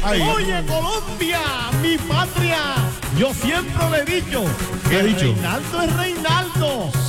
Ay. Oye, Colombia, mi patria. Yo siempre le he dicho ¿Qué ha que dicho? Reinaldo es Reinaldo.